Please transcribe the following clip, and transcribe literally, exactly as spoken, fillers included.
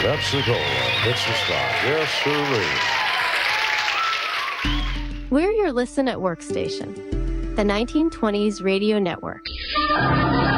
Pepsi-Cola hits the spot. Yes, sirree. We're your Listen at Work station, the nineteen twenties radio network.